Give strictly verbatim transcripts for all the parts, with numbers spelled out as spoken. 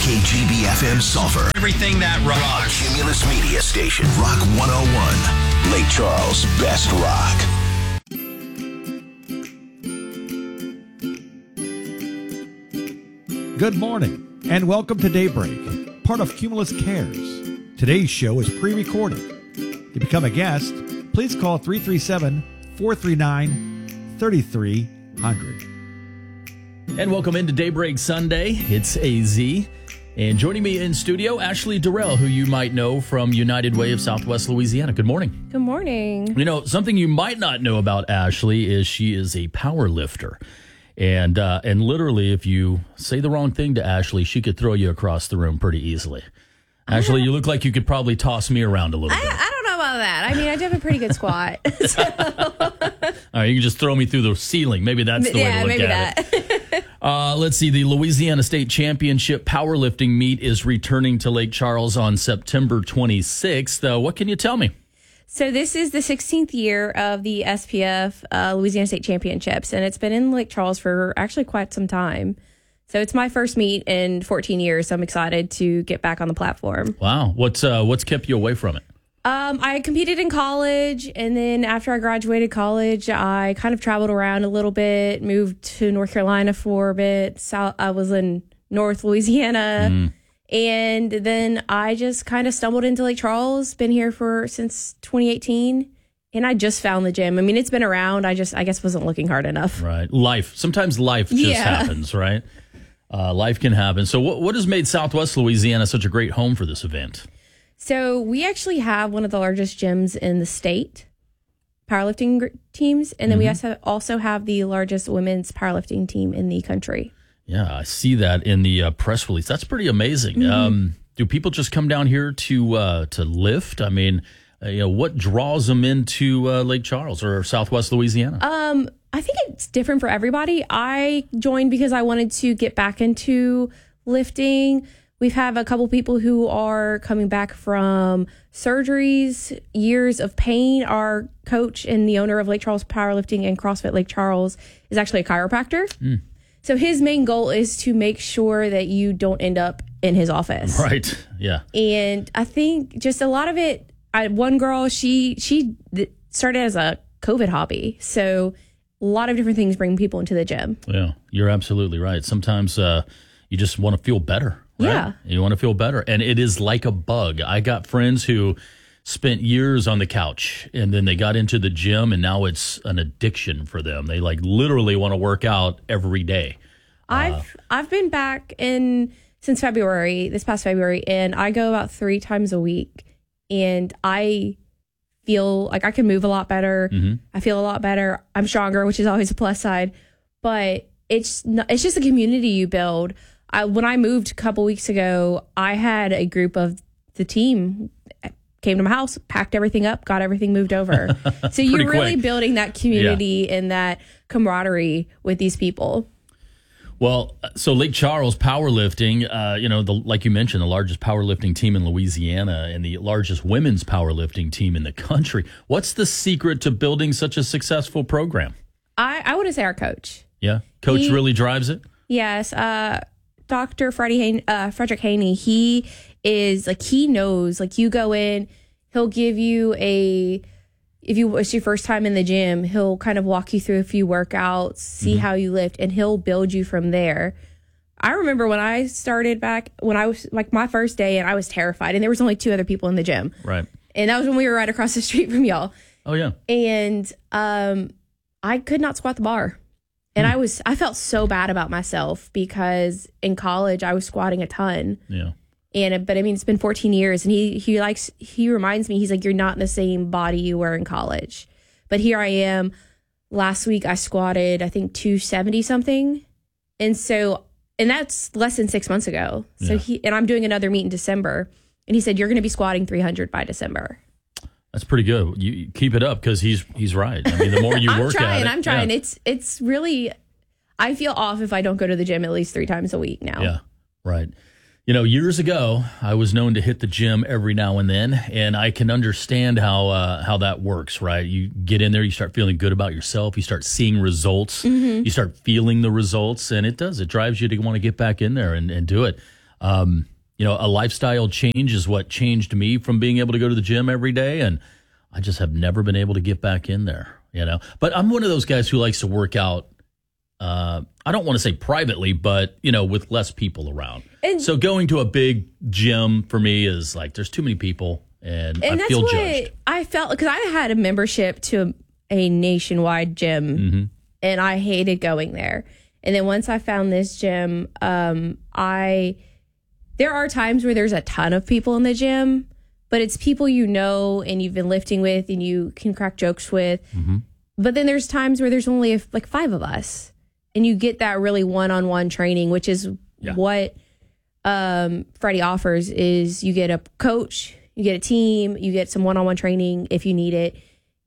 K G B F M Sulphur. Everything that rocks. Cumulus Media Station. Rock one oh one. Lake Charles' best rock. Good morning, and welcome to Daybreak, part of Cumulus Cares. Today's show is pre-recorded. To become a guest, please call three three seven, four three nine, three three zero zero. And welcome into Daybreak Sunday. It's A Z. And joining me in studio, Ashley Durrell, who you might know from United Way of Southwest Louisiana. Good morning. Good morning. You know, something you might not know about Ashley is she is a power lifter. And uh, and literally, if you say the wrong thing to Ashley, she could throw you across the room pretty easily. Ashley, you look like you could probably toss me around a little I, bit. I don't know about that. I mean, I do have a pretty good squat. So. All right, you can just throw me through the ceiling. Maybe that's the yeah, way to look maybe at that. it. uh, let's see. The Louisiana State Championship powerlifting meet is returning to Lake Charles on September twenty-sixth. Uh, what can you tell me? So this is the sixteenth year of the S P F uh, Louisiana State Championships, and it's been in Lake Charles for actually quite some time. So it's my first meet in fourteen years, so I'm excited to get back on the platform. Wow. What's uh, what's kept you away from it? Um, I competed in college, and then after I graduated college, I kind of traveled around a little bit, moved to North Carolina for a bit. South, I was in North Louisiana. Mm. And then I just kind of stumbled into Lake Charles, been here for since twenty eighteen, and I just found the gym. I mean, it's been around. I just, I guess, wasn't looking hard enough. Right. Life. Sometimes life just yeah. happens, right? Uh, life can happen. So what, what has made Southwest Louisiana such a great home for this event? So we actually have one of the largest gyms in the state, powerlifting gr- teams. And then mm-hmm. we also, also have the largest women's powerlifting team in the country. Yeah, I see that in the uh, press release. That's pretty amazing. Mm-hmm. Um, do people just come down here to uh, to lift? I mean, uh, you know, what draws them into uh, Lake Charles or Southwest Louisiana? Um, I think it's different for everybody. I joined because I wanted to get back into lifting. We've had a couple people who are coming back from surgeries, years of pain. Our coach and the owner of Lake Charles Powerlifting and CrossFit Lake Charles is actually a chiropractor. Mm. So his main goal is to make sure that you don't end up in his office. Right. Yeah. And I think just a lot of it, I, one girl, she she started as a COVID hobby. So a lot of different things bring people into the gym. Yeah, you're absolutely right. Sometimes uh, you just want to feel better. Right? Yeah. You want to feel better. And it is like a bug. I got friends who spent years on the couch and then they got into the gym and now it's an addiction for them. They like literally want to work out every day. I've Uh, I've been back in since February, this past February, and I go about three times a week and I feel like I can move a lot better. Mm-hmm. I feel a lot better. I'm stronger, which is always a plus side, but it's not, it's just a community you build. I, when I moved a couple weeks ago, I had a group of the team came to my house, packed everything up, got everything moved over. So you're really quick. building that community Yeah. and that camaraderie with these people. Well, so Lake Charles Powerlifting, uh, you know, the, like you mentioned, the largest powerlifting team in Louisiana and the largest women's powerlifting team in the country. What's the secret to building such a successful program? I, I want to say our coach. Yeah, coach He- really drives it? Yes, uh, Doctor Freddie Hayne, uh, Frederick Haney, he is like, he knows, like you go in, he'll give you a, if you it's your first time in the gym, he'll kind of walk you through a few workouts, see mm-hmm. how you lift, and he'll build you from there. I remember when I started back, when I was like my first day and I was terrified and there was only two other people in the gym. Right. And that was when we were right across the street from y'all. Oh, yeah. And um, I could not squat the bar. And I was, I felt so bad about myself because in college I was squatting a ton. Yeah. And, but I mean, it's been fourteen years and he, he likes, he reminds me, he's like, you're not in the same body you were in college. But here I am. Last week I squatted, I think two seventy something. And so, and that's less than six months ago. So yeah. he, and I'm doing another meet in December. And he said, you're going to be squatting three hundred by December. That's pretty good. You, you keep it up because he's he's right. I mean, the more you I'm work trying, at it. I'm trying. Yeah. It's it's really, I feel off if I don't go to the gym at least three times a week now. Yeah, right. You know, years ago, I was known to hit the gym every now and then, and I can understand how uh, how that works, right? You get in there, you start feeling good about yourself, you start seeing results, mm-hmm. you start feeling the results, and it does. It drives you to want to get back in there and, and do it. Um, you know, a lifestyle change is what changed me from being able to go to the gym every day. And I just have never been able to get back in there, you know. But I'm one of those guys who likes to work out. Uh, I don't want to say privately, but, you know, with less people around. And so going to a big gym for me is like there's too many people and, and I that's feel what judged. I felt because I had a membership to a, a nationwide gym Mm-hmm. and I hated going there. And then once I found this gym, um, I there are times where there's a ton of people in the gym, but it's people you know and you've been lifting with and you can crack jokes with. Mm-hmm. But then there's times where there's only like five of us and you get that really one-on-one training, which is Yeah. what um, Freddie offers is you get a coach, you get a team, you get some one-on-one training if you need it,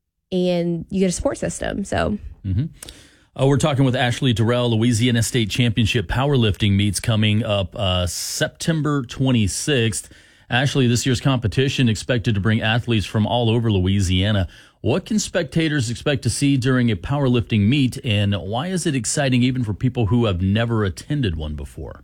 and you get a support system. So Mm-hmm. Uh, we're talking with Ashley Durrell. Louisiana State Championship powerlifting meets coming up uh, September twenty-sixth. Ashley, this year's competition expected to bring athletes from all over Louisiana. What can spectators expect to see during a powerlifting meet, and why is it exciting even for people who have never attended one before?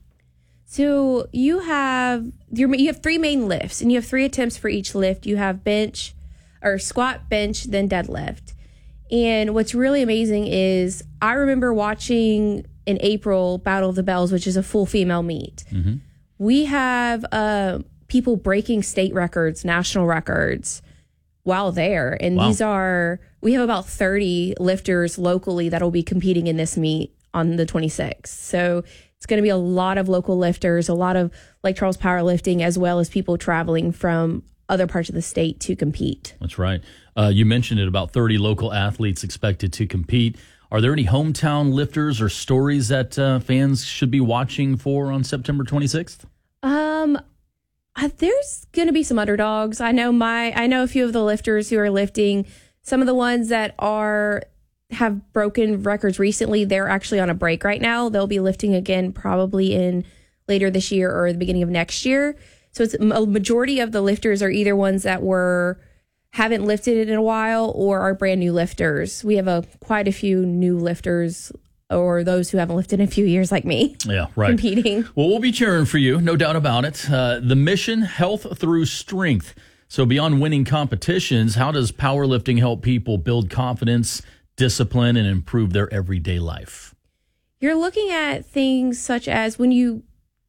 So you have your you have three main lifts, and you have three attempts for each lift. You have bench or squat, bench, then deadlift. And what's really amazing is I remember watching in April Battle of the Bells, which is a full female meet. Mm-hmm. We have uh, people breaking state records, national records while there. And Wow. these are, we have about thirty lifters locally that will be competing in this meet on the twenty-sixth. So it's going to be a lot of local lifters, a lot of Lake Charles powerlifting, as well as people traveling from other parts of the state to compete. That's right. Uh, you mentioned it, about thirty local athletes expected to compete. Are there any hometown lifters or stories that uh, fans should be watching for on September twenty-sixth? Um, uh, there's going to be some underdogs. I know my, I know a few of the lifters who are lifting. Some of the ones that are have broken records recently, they're actually on a break right now. They'll be lifting again probably in later this year or the beginning of next year. So it's a majority of the lifters are either ones that were haven't lifted it in a while or are brand new lifters. We have a quite a few new lifters or those who haven't lifted in a few years like me. Yeah, right. Competing. Well, we'll be cheering for you, no doubt about it. Uh, the mission, health through strength. So beyond winning competitions, how does powerlifting help people build confidence, discipline, and improve their everyday life? You're looking at things such as when you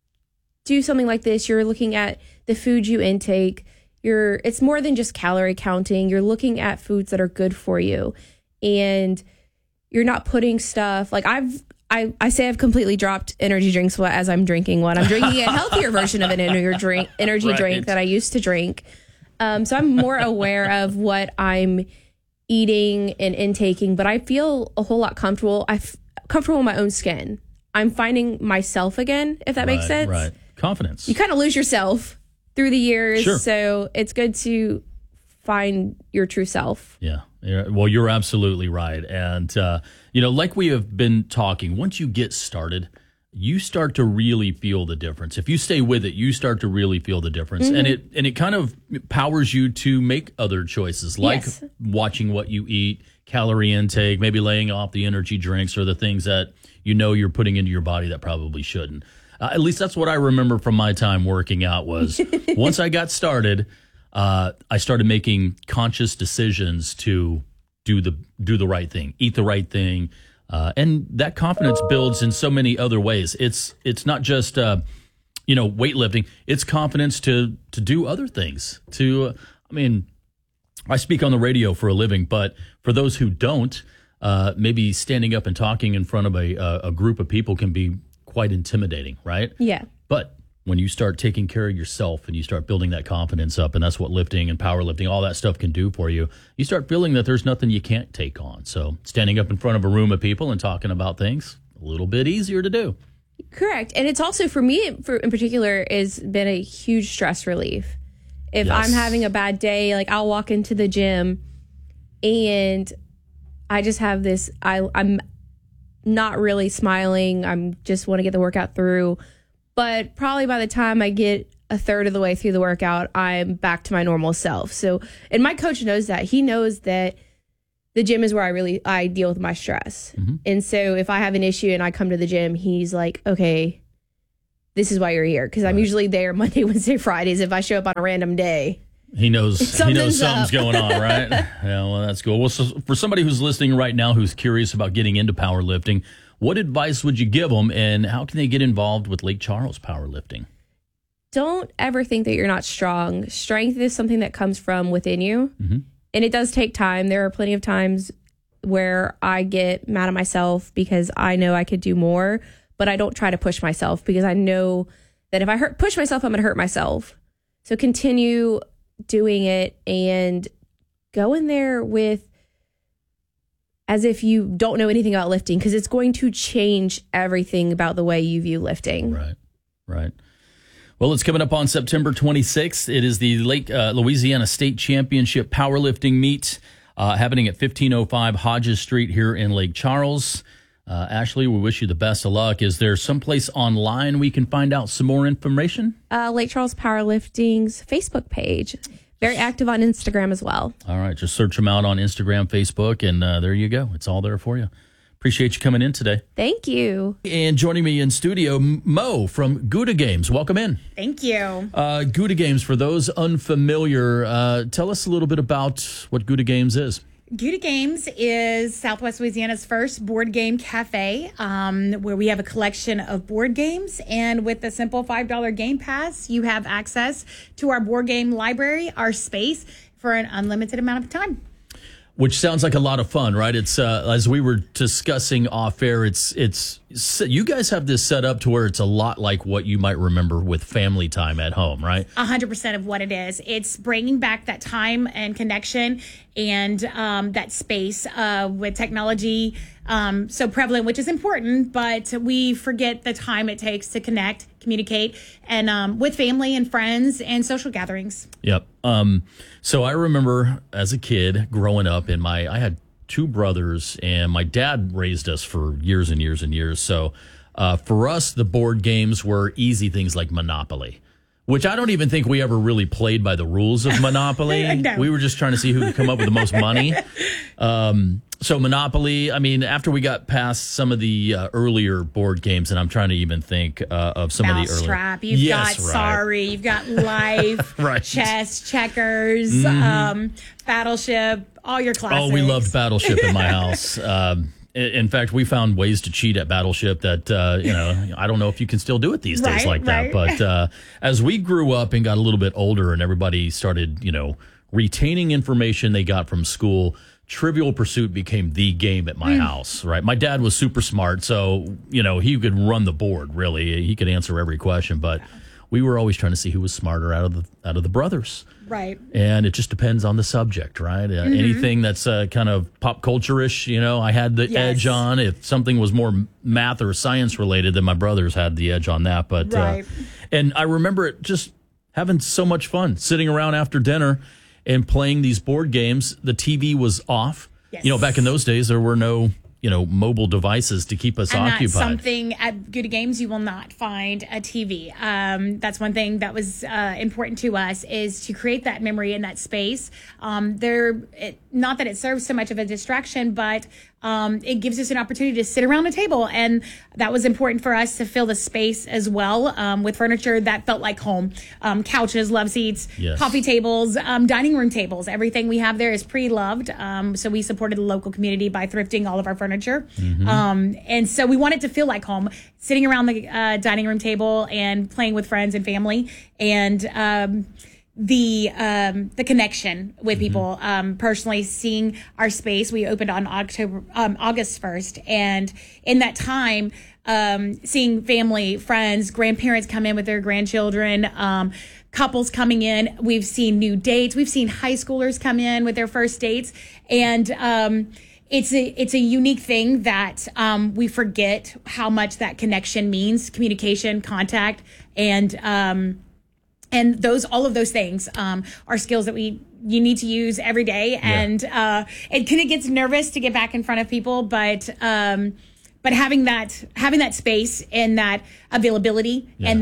do something like this, you're looking at the food you intake. You're, it's more than just calorie counting. You're looking at foods that are good for you. And you're not putting stuff like I've, I, I say I've completely dropped energy drinks as I'm drinking one. I'm drinking a healthier version of an energy drink, energy Right. drink that I used to drink. Um, so I'm more aware of what I'm eating and intaking, but I feel a whole lot comfortable. I'm comfortable in my own skin. I'm finding myself again, if that makes Right, sense. Right. Confidence. You kind of lose yourself through the years. Sure. So it's good to find your true self. Yeah. Yeah. Well, you're absolutely right. And, uh, you know, like we have been talking, once you get started, you start to really feel the difference. If you stay with it, you start to really feel the difference. Mm-hmm. And it and it kind of powers you to make other choices, like Yes. watching what you eat, calorie intake, maybe laying off the energy drinks or the things that you know you're putting into your body that probably shouldn't. Uh, at least that's what I remember from my time working out was once I got started, uh, I started making conscious decisions to do the do the right thing, eat the right thing. Uh, and that confidence builds in so many other ways. It's it's not just uh, you know weightlifting. It's confidence to to do other things. To uh, I mean, I speak on the radio for a living, but for those who don't, uh, maybe standing up and talking in front of a a group of people can be quite intimidating, right? Yeah. But when you start taking care of yourself and you start building that confidence up, and that's what lifting and powerlifting, all that stuff can do for you, you start feeling that there's nothing you can't take on. So standing up in front of a room of people and talking about things, a little bit easier to do. Correct. And it's also, for me for, in particular, has been a huge stress relief. If Yes. I'm having a bad day, like I'll walk into the gym and I just have this, I, I'm not really smiling. I'm just want to get the workout through. But probably by the time I get a third of the way through the workout, I'm back to my normal self. So, and my coach knows that. He knows that the gym is where I really, I deal with my stress. Mm-hmm. And so if I have an issue and I come to the gym, he's like, okay, this is why you're here. Because I'm usually there Monday, Wednesday, Fridays if I show up on a random day. He knows he knows Something's something's up. going on, right? Yeah, well, that's cool. Well, so for somebody who's listening right now who's curious about getting into powerlifting, what advice would you give them, and how can they get involved with Lake Charles powerlifting? Don't ever think that you're not strong. Strength is something that comes from within you. Mm-hmm. And it does take time. There are plenty of times where I get mad at myself because I know I could do more, but I don't try to push myself because I know that if I hurt, push myself, I'm going to hurt myself. So continue doing it and go in there with as if you don't know anything about lifting, because it's going to change everything about the way you view lifting. Right, right. Well, it's coming up on September twenty-sixth. It is the Lake uh, Louisiana State Championship Powerlifting Meet uh, happening at fifteen oh five Hodges Street here in Lake Charles. Uh, Ashley, we wish you the best of luck. Is there someplace online we can find out some more information? Uh, Lake Charles Powerlifting's Facebook page. Very active on Instagram as well. All right, just search them out on Instagram, Facebook, and uh, there you go. It's all there for you. Appreciate you coming in today. Thank you. And joining me in studio, Mo from Gouda Games. Welcome in. Thank you. Uh, Gouda Games, for those unfamiliar, uh, tell us a little bit about what Gouda Games is. Gouda Games is Southwest Louisiana's first board game cafe, um, where we have a collection of board games. And with the simple five dollar Game Pass, you have access to our board game library, our space, for an unlimited amount of time. Which sounds like a lot of fun, right? It's uh, as we were discussing off air. It's it's you guys have this set up to where it's a lot like what you might remember with family time at home, right? A hundred percent of what it is. It's bringing back that time and connection and um, that space uh, with technology um, so prevalent, which is important, but we forget the time it takes to connect, communicate, and um, with family and friends and social gatherings. Yep. Um, so I remember as a kid growing up, in my I had two brothers, and my dad raised us for years and years and years. So uh, for us, the board games were easy things like Monopoly, which I don't even think we ever really played by the rules of Monopoly. No. We were just trying to see who could come up with the most money. Um, so Monopoly, I mean, after we got past some of the uh, earlier board games, and I'm trying to even think uh, of some of the earlier. Mousetrap, you've Yes, got right. Sorry, you've got Life, Right. Chess, Checkers, um, Battleship, all your classics. Oh, we loved Battleship in my house. Um, i- in fact, we found ways to cheat at Battleship that, uh, you know, I don't know if you can still do it these days Right, like that. right. But uh, as we grew up and got a little bit older and everybody started, you know, retaining information they got from school, Trivial Pursuit became the game at my house, right? My dad was super smart, so, you know, he could run the board, really. He could answer every question, but we were always trying to see who was smarter out of the out of the brothers. Right. And it just depends on the subject, right? Uh, anything that's uh, kind of pop culture-ish, you know, I had the Yes. edge on. If something was more math or science related, then my brothers had the edge on that. But Right. uh, and I remember it just having so much fun sitting around after dinner and playing these board games. The T V was off. Yes. You know, back in those days, there were no, you know, mobile devices to keep us And occupied. that's something at Gouda Games you will not find a T V. Um, that's one thing that was uh, important to us, is to create that memory in that space. Um, there, it, not that it serves so much of a distraction, but um, it gives us an opportunity to sit around a table, and that was important for us to fill the space as well um, with furniture that felt like home. Um, couches, love seats, Yes. coffee tables, um, dining room tables. Everything we have there is pre-loved. Um, so we supported the local community by thrifting all of our furniture. Um, and so we wanted to feel like home, sitting around the uh, dining room table and playing with friends and family. And um, the um, the connection with people. Um, personally, seeing our space, we opened on October um, August first, and in that time, um, seeing family, friends, grandparents come in with their grandchildren. Um, couples coming in. We've seen new dates. We've seen high schoolers come in with their first dates, and um, it's a it's a unique thing that um, we forget how much that connection means, communication, contact, and um, and those all of those things um, are skills that we you need to use every day. And uh, it kind of gets nervous to get back in front of people, but. Um, But having that having that space and that availability Yeah. and that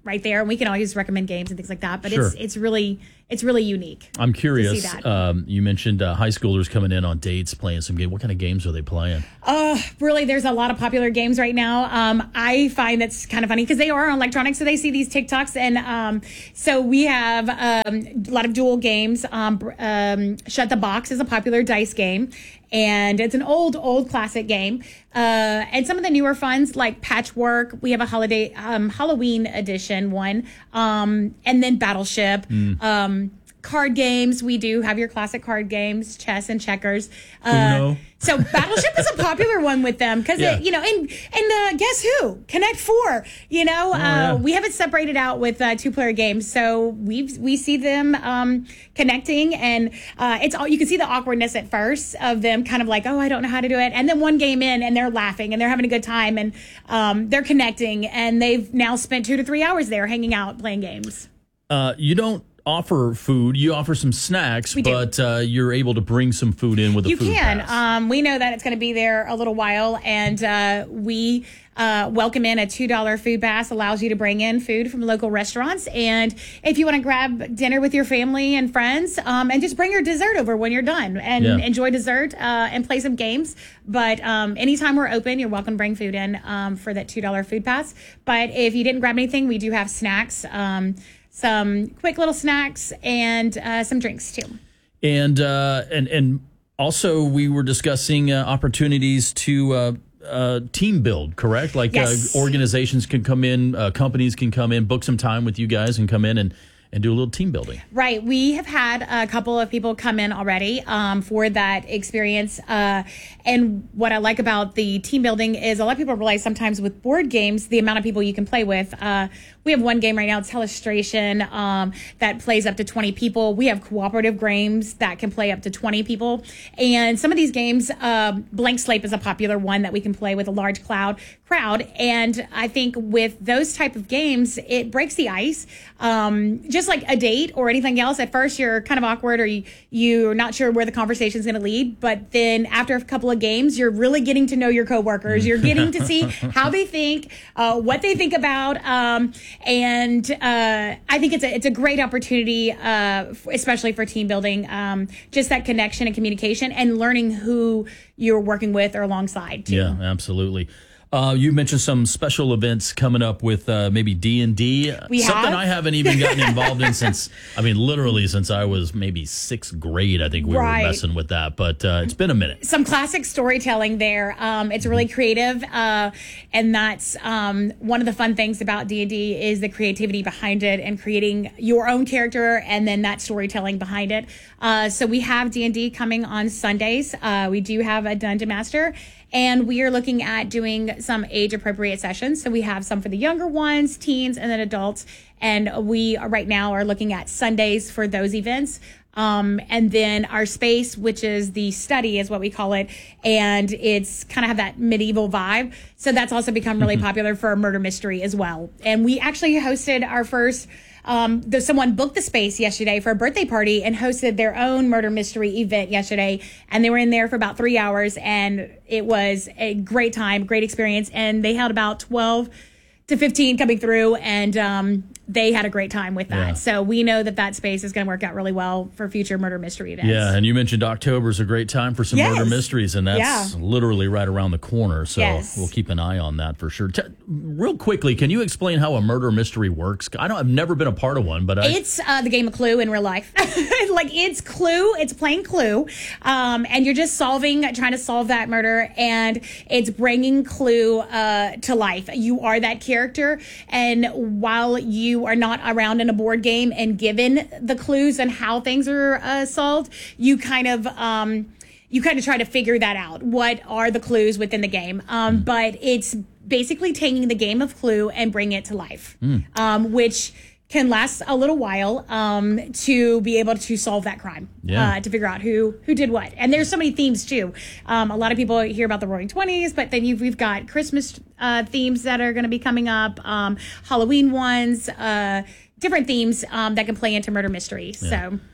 right there, and we can always recommend games and things like that. But Sure. it's it's really it's really unique. I'm to curious. see that. Um, you mentioned uh, high schoolers coming in on dates, playing some game. What kind of games are they playing? Uh, really, there's a lot of popular games right now. Um, I find that's kind of funny because they are on electronics, so they see these TikToks, and um, so we have um, a lot of dual games. Um, br- um, Shut the Box is a popular dice game, and it's an old, old classic game. Uh, and some of the newer funds like Patchwork. We have a holiday um, Halloween edition one, um, and then Battleship. Um, Card games, we do have your classic card games, chess and checkers. Uh, Uno. So Battleship is a popular one with them because, Yeah. you know, and and uh, guess who? Connect Four. You know, uh, yeah. we have it separated out with uh, two player games, so we we see them um, connecting, and uh, it's all you can see the awkwardness at first of them, kind of like, oh, I don't know how to do it, and then one game in, and they're laughing and they're having a good time, and um, they're connecting, and they've now spent two to three hours there hanging out playing games. Uh, you don't offer food. You offer some snacks, We do. but uh, you're able to bring some food in with a You food can. pass. Um, we know that it's going to be there a little while, and uh, we uh, welcome in a two dollar food pass. Allows you to bring in food from local restaurants, and if you want to grab dinner with your family and friends, um, and just bring your dessert over when you're done and Yeah. enjoy dessert uh, and play some games. But um, anytime we're open, you're welcome to bring food in um, for that two dollar food pass. But if you didn't grab anything, we do have snacks. Um, some quick little snacks and uh, some drinks too. And uh, and and also we were discussing uh, opportunities to uh, uh, team build, correct? Like Yes. uh, organizations can come in, uh, companies can come in, book some time with you guys, and come in and, and do a little team building. Right. We have had a couple of people come in already um, for that experience. Uh, and what I like about the team building is a lot of people realize sometimes with board games, the amount of people you can play with. Uh, we have one game right now, it's Telestration, um, that plays up to twenty people. We have cooperative games that can play up to twenty people. And some of these games, uh, Blank Slate is a popular one that we can play with a large cloud crowd. And I think with those type of games, it breaks the ice. Um, just like a date or anything else, at first you're kind of awkward or you, you're not sure where the conversation is going to lead. But then after a couple of games, you're really getting to know your coworkers. You're getting to see how they think, uh, what they think about. Um, and uh, I think it's a, it's a great opportunity, uh, f- especially for team building, um, just that connection and communication and learning who you're working with or alongside too. Yeah, absolutely. Uh, you mentioned some special events coming up with uh, maybe D and D. We Something have. I haven't even gotten involved in since, I mean, literally since I was maybe sixth grade, I think we Right. were messing with that. But uh, it's been a minute. Some classic storytelling there. Um, it's really creative, uh, and that's um, one of the fun things about D and D is the creativity behind it and creating your own character and then that storytelling behind it. Uh, so we have D and D coming on Sundays. Uh, we do have a Dungeon Master. And we are looking at doing some age-appropriate sessions. So we have some for the younger ones, teens, and then adults. And we are, right now are looking at Sundays for those events. Um, and then our space, which is the study, is what we call it. And it's kind of have that medieval vibe. So that's also become really popular for murder mystery as well. And we actually hosted our first Um, there's someone booked the space yesterday for a birthday party and hosted their own murder mystery event yesterday. And they were in there for about three hours and it was a great time, great experience. And they had about twelve to fifteen coming through and, um, they had a great time with that. Yeah. So we know that that space is going to work out really well for future murder mystery events. Yeah, and you mentioned October is a great time for some Yes. murder mysteries, and that's Yeah. literally right around the corner. So Yes. we'll keep an eye on that for sure. T- real quickly, can you explain how a murder mystery works? I don't. I've never been a part of one, but I, It's uh, the game of Clue in real life. Like it's Clue, it's playing Clue, um, and you're just solving, trying to solve that murder, and it's bringing Clue uh, to life. You are that character, and while you are not around in a board game and given the clues and how things are uh, solved, you kind of. Um, you kind of try to figure that out. What are the clues within the game? Um, mm. But it's basically taking the game of Clue and bringing it to life, mm. um, which can last a little while um, to be able to solve that crime, yeah. uh, to figure out who who did what. And there's so many themes too. Um, a lot of people hear about the Roaring Twenties, but then you've, we've got Christmas uh, themes that are going to be coming up, um, Halloween ones, uh, different themes um, that can play into murder mystery. Yeah. So.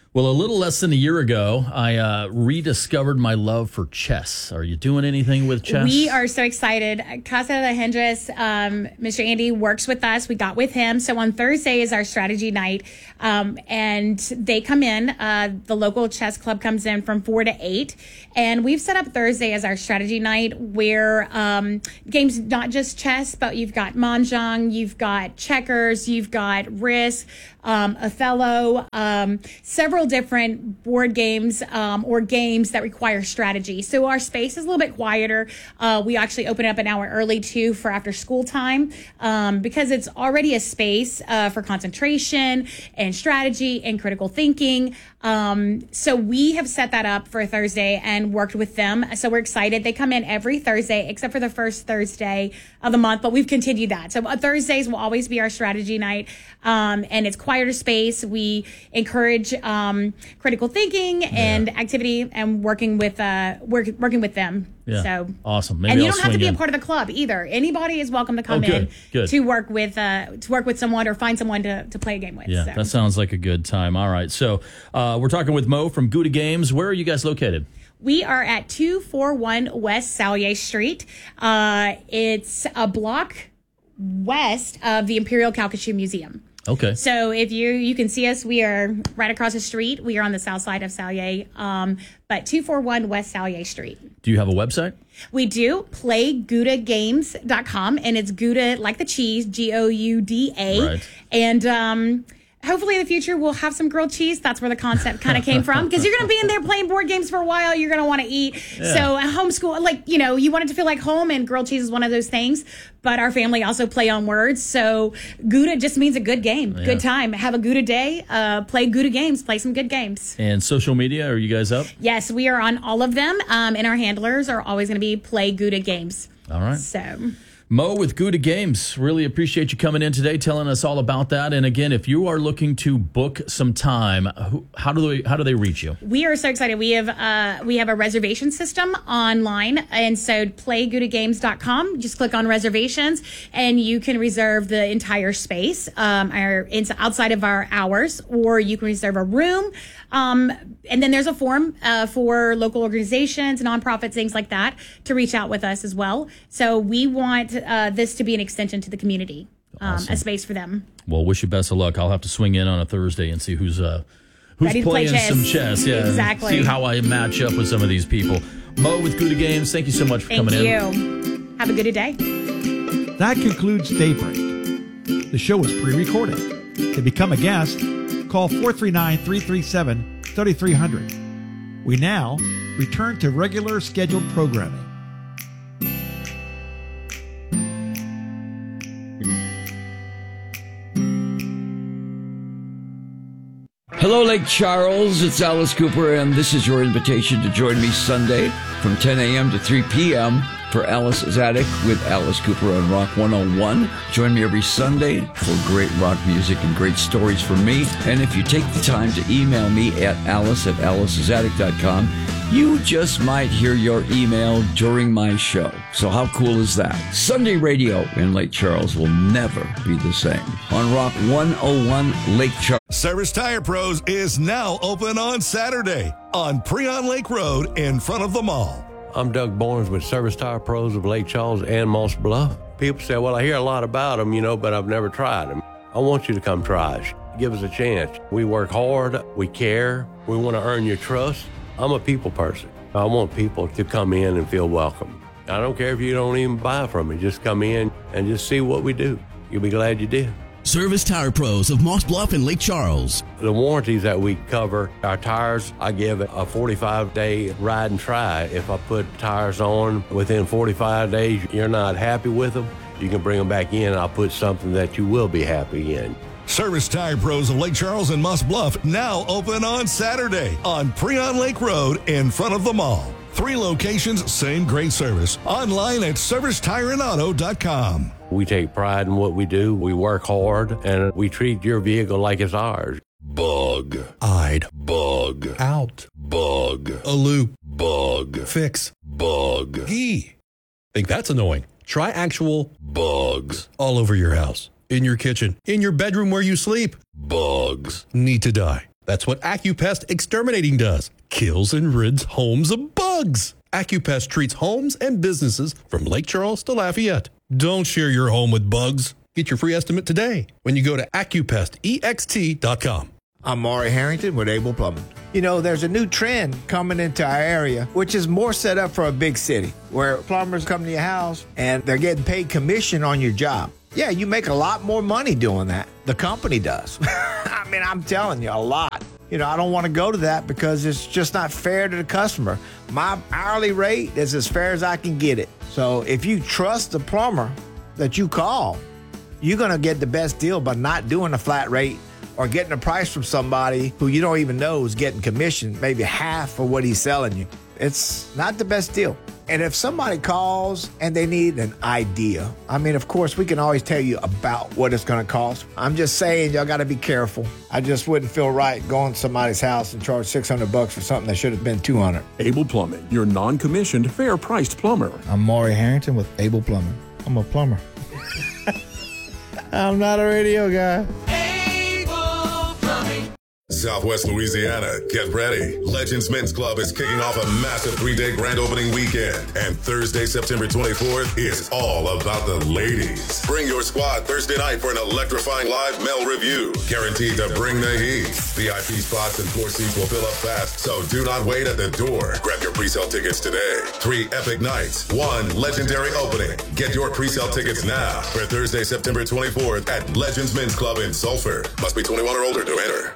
Well, a little less than a year ago, I uh, rediscovered my love for chess. Are you doing anything with chess? We are so excited. Casa de Hendress, um, Mister Andy works with us. We got with him. So on Thursday is our strategy night. Um, and they come in, uh, the local chess club comes in from four to eight. And we've set up Thursday as our strategy night where um, games, not just chess, but you've got Mahjong, you've got checkers, you've got Risk, um, Othello, um, several different board games um, or games that require strategy. So our space is a little bit quieter. Uh, we actually open up an hour early too for after school time um, because it's already a space uh, for concentration and strategy and critical thinking. Um, so we have set that up for Thursday and worked with them. So we're excited. They come in every Thursday except for the first Thursday of the month, but we've continued that. So uh, Thursdays will always be our strategy night. Um, and it's quieter space. We encourage um, critical thinking and yeah. activity and working with uh, work, working with them. Yeah. So awesome. Maybe and you I'll don't have to be in. a part of the club either. Anybody is welcome to come oh, good, in good. to work with uh, to work with someone or find someone to, to play a game with. Yeah, so. that sounds like a good time. All right. So uh, we're talking with Mo from Gouda Games. Where are you guys located? We are at two forty-one West Sallier Street. Uh, it's a block west of the Imperial Calcasieu Museum. Okay. So if you you can see us, we are right across the street. We are on the south side of Sallier, um, but two forty-one West Sallier Street. Do you have a website? We do, play gouda games dot com, and it's Gouda like the cheese, G O U D A. Right. And um, hopefully in the future we'll have some grilled cheese. That's where the concept kind of came from. Because you're going to be in there playing board games for a while. You're going to want to eat. Yeah. So uh, homeschool, like, you know, you want it to feel like home, and grilled cheese is one of those things. But our family also play on words. So Gouda just means a good game, Yeah. good time. Have a Gouda day, uh, play Gouda games, play some good games. And social media, are you guys up? Yes, we are on all of them. Um, and our handlers are always going to be play Gouda games. All right. So... Mo with Gouda Games, really appreciate you coming in today, telling us all about that. And again, if you are looking to book some time, who, how do they how do they reach you? We are so excited. We have uh, we have a reservation system online, and so play gouda games dot com. Just click on reservations, and you can reserve the entire space, um, our it's outside of our hours, or you can reserve a room. Um, and then there's a form uh, for local organizations, nonprofits, things like that, to reach out with us as well. So we want uh, this to be an extension to the community, um, Awesome. a space for them. Well, wish you best of luck. I'll have to swing in on a Thursday and see who's uh, who's Ready to play playing chess. some chess. Yeah, Exactly. See how I match up with some of these people. Mo with Gouda Games, thank you so much for Thank coming you. in. Have a good day. That concludes Daybreak. The show is pre-recorded. To become a guest, call four three nine, three three seven, three three zero zero. We now return to regular scheduled programming. Hello, Lake Charles. It's Alice Cooper, and this is your invitation to join me Sunday from ten a.m. to three p.m. for Alice's Attic with Alice Cooper on Rock one oh one. Join me every Sunday for great rock music and great stories from me. And if you take the time to email me at alice at alice's attic dot com, you just might hear your email during my show. So how cool is that? Sunday radio in Lake Charles will never be the same. On Rock one oh one Lake Charles. Service Tire Pros is now open on Saturday on Preon Lake Road in front of the mall. I'm Doug Barnes with Service Tire Pros of Lake Charles and Moss Bluff. People say, well, I hear a lot about them, you know, but I've never tried them. I want you to come try us. Give us a chance. We work hard. We care. We want to earn your trust. I'm a people person. I want people to come in and feel welcome. I don't care if you don't even buy from me. Just come in and just see what we do. You'll be glad you did. Service Tire Pros of Moss Bluff and Lake Charles. The warranties that we cover, our tires, I give a forty-five day ride and try. If I put tires on within forty-five days, you're not happy with them, you can bring them back in and I'll put something that you will be happy in. Service Tire Pros of Lake Charles and Moss Bluff now open on Saturday on Preon Lake Road in front of the mall. Three locations, same great service. Online at service tire and auto dot com. We take pride in what we do. We work hard and we treat your vehicle like it's ours. Bug. I'd. Bug. Out. Bug. A loop. Bug. Fix. Bug. E. Think that's annoying? Try actual bugs all over your house. In your kitchen. In your bedroom where you sleep. Bugs. Need to die. That's what AccuPest Exterminating does. Kills and rids homes of bugs. AccuPest treats homes and businesses from Lake Charles to Lafayette. Don't share your home with bugs. Get your free estimate today when you go to Accupest E X T dot com. I'm Maury Harrington with Able Plumbing. You know, there's a new trend coming into our area, which is more set up for a big city, where plumbers come to your house and they're getting paid commission on your job. Yeah, you make a lot more money doing that. The company does. I mean, I'm telling you, a lot. You know, I don't want to go to that because it's just not fair to the customer. My hourly rate is as fair as I can get it. So if you trust the plumber that you call, you're going to get the best deal by not doing a flat rate or getting a price from somebody who you don't even know is getting commission, maybe half of what he's selling you. It's not the best deal. And if somebody calls and they need an idea, I mean, of course, we can always tell you about what it's going to cost. I'm just saying, y'all got to be careful. I just wouldn't feel right going to somebody's house and charge six hundred bucks for something that should have been two hundred. Able Plumbing, your non-commissioned, fair-priced plumber. I'm Maury Harrington with Able Plumbing. I'm a plumber. I'm not a radio guy. Southwest Louisiana, get ready. Legends Men's Club is kicking off a massive three-day grand opening weekend. And Thursday, September twenty-fourth, is all about the ladies. Bring your squad Thursday night for an electrifying live male review. Guaranteed to bring the heat. V I P spots and floor seats will fill up fast, so do not wait at the door. Grab your pre-sale tickets today. Three epic nights, one legendary opening. Get your pre-sale tickets now for Thursday, September twenty-fourth at Legends Men's Club in Sulphur. Must be twenty-one or older to enter.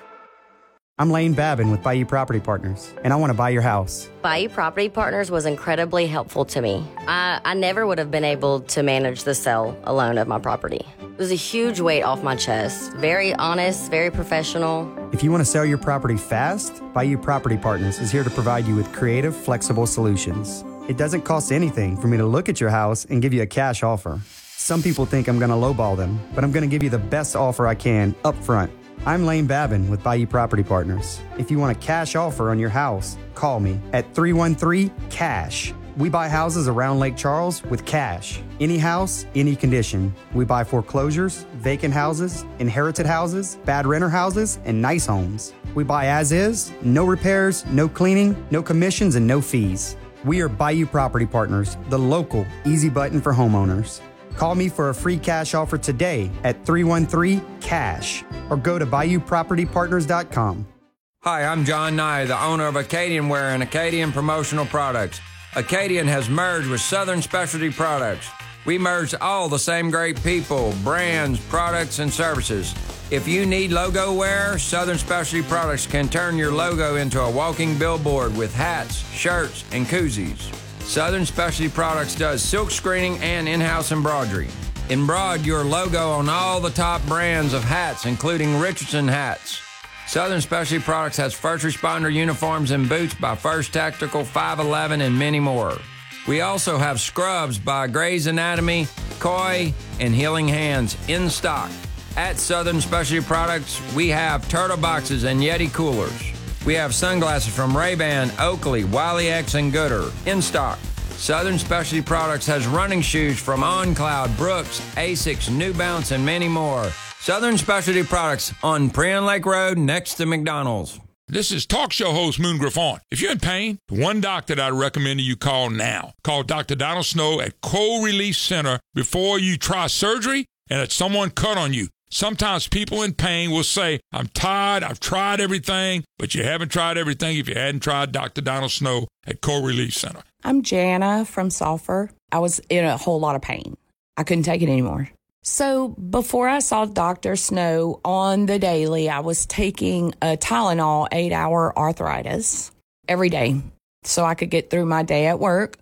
I'm Lane Babin with Bayou Property Partners, and I want to buy your house. Bayou Property Partners was incredibly helpful to me. I, I never would have been able to manage the sale alone of my property. It was a huge weight off my chest. Very honest, very professional. If you want to sell your property fast, Bayou Property Partners is here to provide you with creative, flexible solutions. It doesn't cost anything for me to look at your house and give you a cash offer. Some people think I'm going to lowball them, but I'm going to give you the best offer I can up front. I'm Lane Babin with Bayou Property Partners. If you want a cash offer on your house, call me at three one three, C A S H. We buy houses around Lake Charles with cash. Any house, any condition. We buy foreclosures, vacant houses, inherited houses, bad renter houses, and nice homes. We buy as is, no repairs, no cleaning, no commissions, and no fees. We are Bayou Property Partners, the local easy button for homeowners. Call me for a free cash offer today at three one three, C A S H or go to bayou property partners dot com. Hi, I'm John Nye, the owner of Acadian Wear and Acadian Promotional Products. Acadian has merged with Southern Specialty Products. We merged all the same great people, brands, products, and services. If you need logo wear, Southern Specialty Products can turn your logo into a walking billboard with hats, shirts, and koozies. Southern Specialty Products does silk screening and in-house embroidery. Embroider your logo on all the top brands of hats, including Richardson hats. Southern Specialty Products has first responder uniforms and boots by First Tactical, five eleven, and many more. We also have scrubs by Grey's Anatomy, Koi, and Healing Hands in stock. At Southern Specialty Products, we have turtle boxes and Yeti coolers. We have sunglasses from Ray-Ban, Oakley, Wiley X, and Gooder in stock. Southern Specialty Products has running shoes from On Cloud, Brooks, Asics, New Balance, and many more. Southern Specialty Products on Prion Lake Road next to McDonald's. This is talk show host Moon Griffon. If you're in pain, the one doctor that I recommend you call now. Call Doctor Donald Snow at Cold Relief Center before you try surgery and that someone cut on you. Sometimes people in pain will say, I'm tired, I've tried everything, but you haven't tried everything if you hadn't tried Doctor Donald Snow at Cold Relief Center. I'm Jana from Sulphur. I was in a whole lot of pain. I couldn't take it anymore. So before I saw Doctor Snow on the daily, I was taking a Tylenol eight-hour arthritis every day so I could get through my day at work.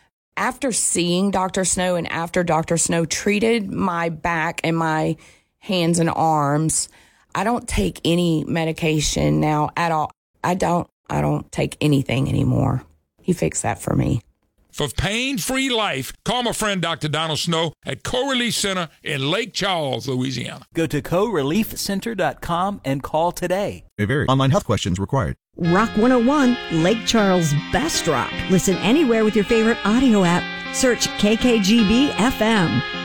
After seeing Doctor Snow and after Doctor Snow treated my back and my hands and arms, I don't take any medication now at all. I don't, I don't take anything anymore. He fixed that for me. For pain-free life, call my friend Doctor Donald Snow at Co-Relief Center in Lake Charles, Louisiana. Go to co relief center dot com and call today. May vary. Online health questions required. Rock one oh one, Lake Charles' best rock. Listen anywhere with your favorite audio app. Search K K G B F M.